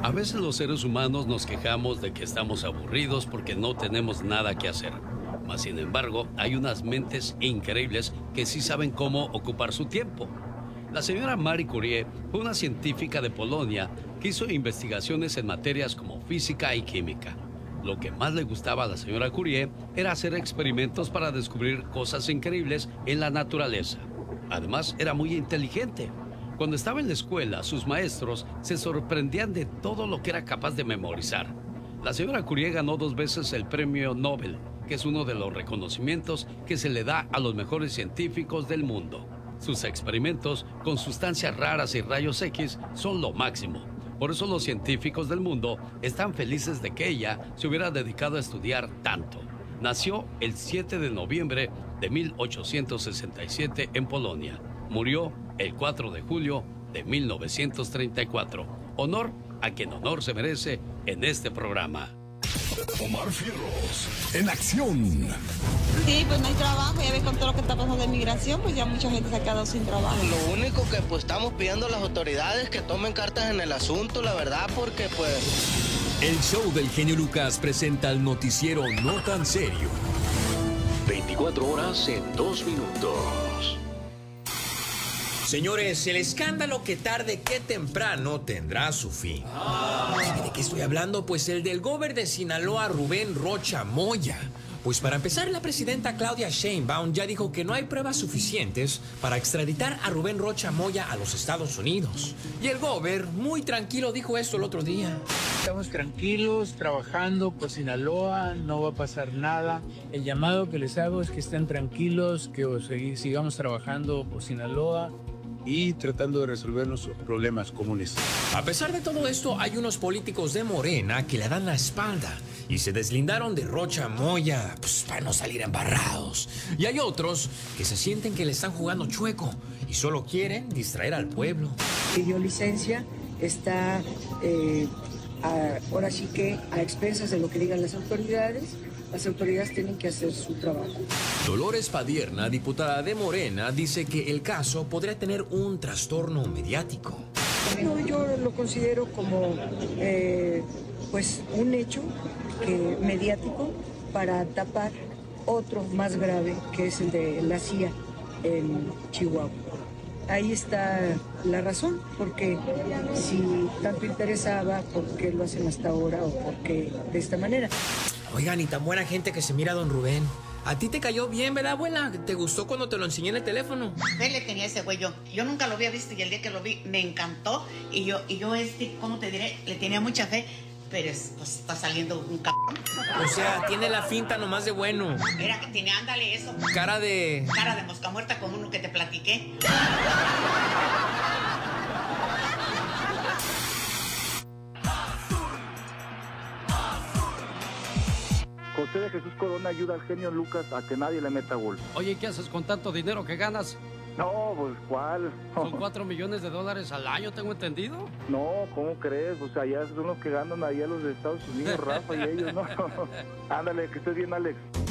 A veces los seres humanos nos quejamos de que estamos aburridos porque no tenemos nada que hacer. Mas, sin embargo, hay unas mentes increíbles que sí saben cómo ocupar su tiempo. La señora Marie Curie fue una científica de Polonia que hizo investigaciones en materias como física y química. Lo que más le gustaba a la señora Curie era hacer experimentos para descubrir cosas increíbles en la naturaleza. Además, era muy inteligente. Cuando estaba en la escuela, sus maestros se sorprendían de todo lo que era capaz de memorizar. La señora Curie ganó 2 veces el premio Nobel, que es uno de los reconocimientos que se le da a los mejores científicos del mundo. Sus experimentos con sustancias raras y rayos X son lo máximo. Por eso los científicos del mundo están felices de que ella se hubiera dedicado a estudiar tanto. Nació el 7 de noviembre de 1867 en Polonia. Murió el 4 de julio de 1934. Honor a quien honor se merece en este programa. Omar Fierros, en acción. Sí, pues no hay trabajo, ya ves con todo lo que está pasando de migración, pues ya mucha gente se ha quedado sin trabajo. Lo único que pues estamos pidiendo a las autoridades que tomen cartas en el asunto, la verdad, porque pues... El show del genio Lucas presenta el noticiero No Tan Serio. 24 horas en 2 minutos. Señores, el escándalo que tarde que temprano tendrá su fin. ¿De qué estoy hablando? Pues el del gober de Sinaloa, Rubén Rocha Moya. Pues para empezar, la presidenta Claudia Sheinbaum ya dijo que no hay pruebas suficientes para extraditar a Rubén Rocha Moya a los Estados Unidos. Y el gober, muy tranquilo, dijo esto el otro día. Estamos tranquilos, trabajando por Sinaloa, no va a pasar nada. El llamado que les hago es que estén tranquilos, que sigamos trabajando por Sinaloa y tratando de resolver nuestros problemas comunes. A pesar de todo esto, hay unos políticos de Morena que le dan la espalda y se deslindaron de Rocha Moya, pues para no salir embarrados. Y hay otros que se sienten que le están jugando chueco y solo quieren distraer al pueblo. Pidió licencia, está ahora sí que a expensas de lo que digan las autoridades. Las autoridades tienen que hacer su trabajo. Dolores Padierna, diputada de Morena, dice que el caso podría tener un trastorno mediático. No, yo lo considero como pues un hecho mediático para tapar otro más grave, que es el de la CIA en Chihuahua. Ahí está la razón, porque si tanto interesaba, ¿por qué lo hacen hasta ahora o por qué de esta manera? Oigan, y tan buena gente que se mira don Rubén. ¿A ti te cayó bien, verdad, abuela? ¿Te gustó cuando te lo enseñé en el teléfono? Él le tenía ese güey, yo nunca lo había visto y el día que lo vi me encantó. Y yo ¿cómo te diré? Le tenía mucha fe, pero pues está saliendo un cabrón. O sea, tiene la finta nomás de bueno. Mira que tiene, ándale eso. Cara de mosca muerta con uno que te platiqué. José de Jesús Corona ayuda al genio Lucas a que nadie le meta gol. Oye, ¿qué haces con tanto dinero que ganas? No, pues ¿cuál? Son $4 millones al año, tengo entendido. No, ¿cómo crees? O sea, ya son los que ganan allá los de Estados Unidos, Rafa y ellos, ¿no? Ándale, que estés bien, Alex.